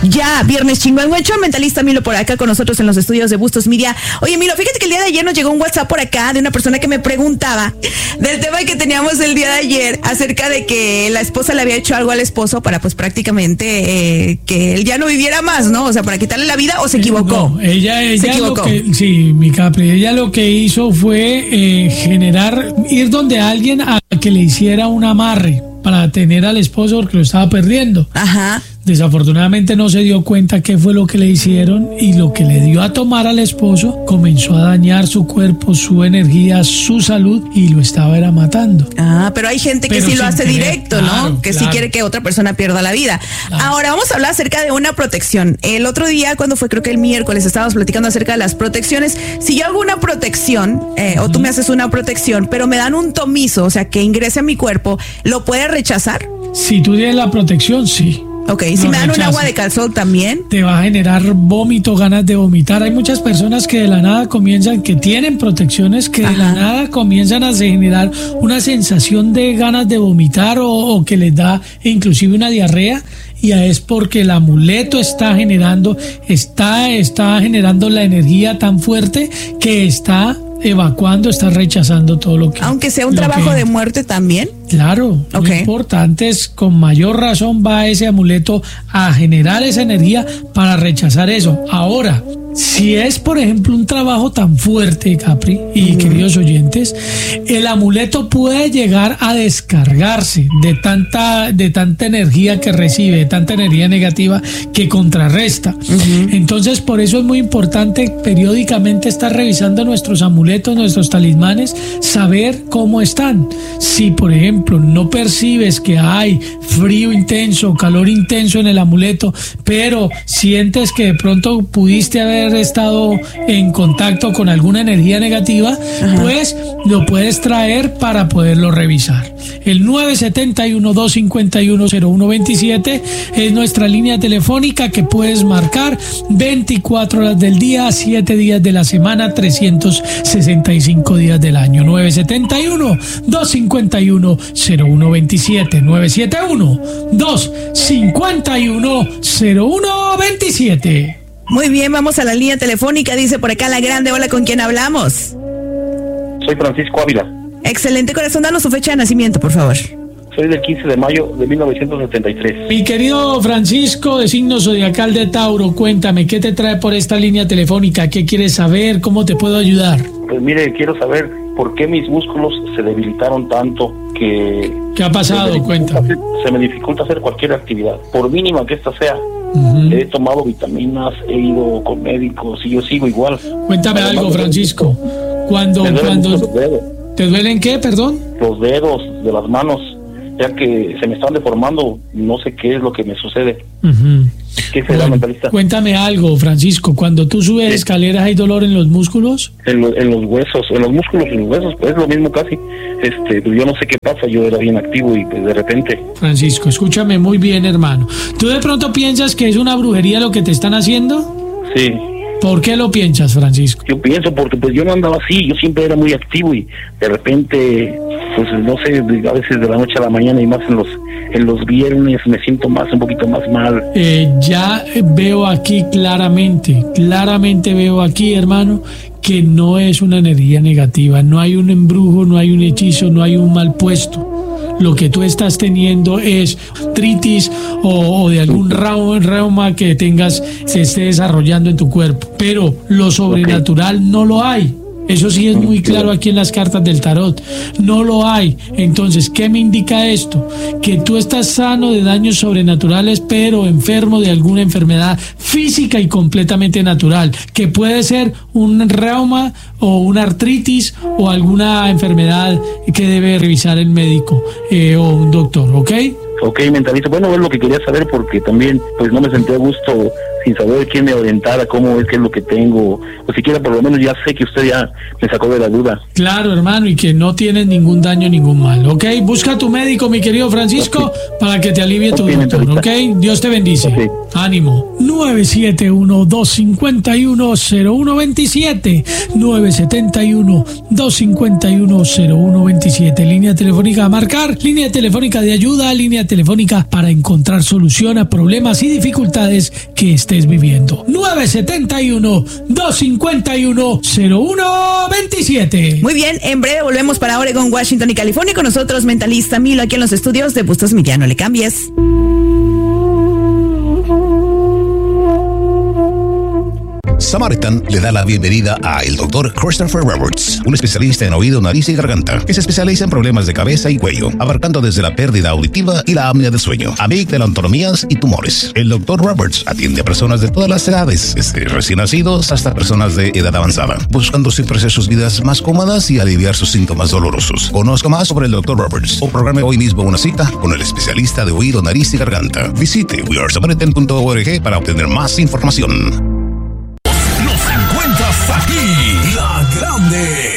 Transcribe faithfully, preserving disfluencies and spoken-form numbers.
Ya, viernes chingüengüencho, mentalista Milo por acá con nosotros en los estudios de Bustos Media. Oye, Milo, fíjate que el día de ayer nos llegó un WhatsApp por acá de una persona que me preguntaba del tema que teníamos el día de ayer acerca de que la esposa le había hecho algo al esposo para pues prácticamente eh, que él ya no viviera más, ¿no? O sea, para quitarle la vida, o se equivocó. No, ella, ella se equivocó. Lo que, sí, mi Capri, ella lo que hizo fue eh, generar, ir donde alguien a que le hiciera un amarre para tener al esposo porque lo estaba perdiendo. Ajá. Desafortunadamente no se dio cuenta qué fue lo que le hicieron y lo que le dio a tomar al esposo comenzó a dañar su cuerpo, su energía, su salud y lo estaba era matando. Ah, pero hay gente que pero sí lo hace querer, directo, claro, ¿no? Que claro. sí quiere que otra persona pierda la vida. Claro. Ahora vamos a hablar acerca de una protección. El otro día, cuando fue, creo que el miércoles, estábamos platicando acerca de las protecciones. Si yo hago una protección, eh, uh-huh. o tú me haces una protección, pero me dan un tomizo, o sea, que ingrese a mi cuerpo, ¿lo puedes rechazar? Si tú tienes la protección, sí. Ok, si me dan un agua de calzón también. Te va a generar vómito, ganas de vomitar. Hay muchas personas que de la nada comienzan, que tienen protecciones, que Ajá. de la nada comienzan a generar una sensación de ganas de vomitar o, o que les da inclusive una diarrea. Y es porque el amuleto está generando, está, está generando la energía tan fuerte que está evacuando, está rechazando todo lo que... Aunque sea un trabajo que, de muerte también. Claro, okay. Lo importante es, con mayor razón va ese amuleto a generar esa energía para rechazar eso. Ahora, si es, por ejemplo, un trabajo tan fuerte, Capri y uh-huh. queridos oyentes, el amuleto puede llegar a descargarse de tanta, de tanta energía que recibe, de tanta energía negativa que contrarresta. Uh-huh. Entonces, por eso es muy importante periódicamente estar revisando nuestros amuletos, nuestros talismanes, saber cómo están. Si, por ejemplo, no percibes que hay frío intenso, calor intenso en el amuleto, pero sientes que de pronto pudiste haber estado en contacto con alguna energía negativa, Ajá. pues lo puedes traer para poderlo revisar. El nueve siete uno, dos cinco uno, cero uno dos siete es nuestra línea telefónica que puedes marcar veinticuatro horas del día, siete días de la semana, trescientos sesenta y cinco días del año. nueve siete uno, dos cinco uno, cero uno dos siete, nueve siete uno, dos cinco uno, cero uno dos siete. Muy bien, vamos a la línea telefónica, dice por acá la grande. Hola, ¿con quién hablamos? Soy Francisco Ávila. Excelente, corazón, danos su fecha de nacimiento, por favor. Soy del quince de mayo de mil novecientos setenta y tres. Mi querido Francisco, de signo zodiacal de Tauro, cuéntame, ¿qué te trae por esta línea telefónica? ¿Qué quieres saber? ¿Cómo te puedo ayudar? Pues mire, quiero saber por qué mis músculos se debilitaron tanto que... ¿Qué ha pasado? Cuéntame. Hacer, se me dificulta hacer cualquier actividad, por mínima que esta sea. Uh-huh. He tomado vitaminas, he ido con médicos y yo sigo igual. Cuéntame Además, algo, Francisco. Cuando, cuando ¿te duelen qué, perdón? Los dedos de las manos, ya que se me están deformando, no sé qué es lo que me sucede. Uh-huh. ¿Qué será, bueno, mentalista? Cuéntame algo, Francisco. Cuando tú subes sí. escaleras, ¿hay dolor en los músculos? En, lo, en los huesos, en los músculos y en los huesos, pues es lo mismo casi. Este, pues yo no sé qué pasa, yo era bien activo y pues de repente... Francisco, escúchame muy bien, hermano. ¿Tú de pronto piensas que es una brujería lo que te están haciendo? Sí. ¿Por qué lo piensas, Francisco? Yo pienso porque pues yo no andaba así, yo siempre era muy activo y de repente, pues no sé, a veces de la noche a la mañana y más en los en los viernes me siento más, un poquito más mal. Eh, ya veo aquí claramente, claramente veo aquí, hermano, que no es una energía negativa, no hay un embrujo, no hay un hechizo, no hay un mal puesto. Lo que tú estás teniendo es artritis o, o de algún reuma que tengas, se esté desarrollando en tu cuerpo. Pero lo sobrenatural okay. no lo hay. Eso sí es muy claro aquí en las cartas del tarot. No lo hay. Entonces, ¿qué me indica esto? Que tú estás sano de daños sobrenaturales, pero enfermo de alguna enfermedad física y completamente natural, que puede ser un reuma o una artritis o alguna enfermedad que debe revisar el médico eh, o un doctor, ¿ok? Ok, mentalista. Bueno, es lo que quería saber porque también pues no me sentí a gusto sin saber quién me orientara, cómo es, qué es lo que tengo, o siquiera por lo menos ya sé que usted ya me sacó de la duda. Claro, hermano, y que no tienes ningún daño, ningún mal, ¿ok? Busca a tu médico, mi querido Francisco, okay. para que te alivie tu okay, doctor, ¿ok? Dios te bendice. Okay. Ánimo. nueve siete uno, dos cinco uno, cero uno dos siete, nueve siete uno, dos cinco uno, cero uno dos siete, línea telefónica a marcar, línea telefónica de ayuda, línea telefónica telefónica para encontrar solución a problemas y dificultades que estés viviendo. nueve siete uno, dos cinco uno, cero uno dos siete. Muy bien, en breve volvemos para Oregon, Washington y California con nosotros, Mentalista Milo, aquí en los estudios de Bustos Media. No le cambies. Samaritan le da la bienvenida a el doctor Christopher Roberts, un especialista en oído, nariz y garganta, que se especializa en problemas de cabeza y cuello, abarcando desde la pérdida auditiva y la apnea del sueño, amigdalotomías y tumores. El doctor Roberts atiende a personas de todas las edades, desde recién nacidos hasta personas de edad avanzada, buscando siempre hacer sus vidas más cómodas y aliviar sus síntomas dolorosos. Conozca más sobre el doctor Roberts o programe hoy mismo una cita con el especialista de oído, nariz y garganta. Visite we are samaritan punto org para obtener más información. Aquí, La Grande.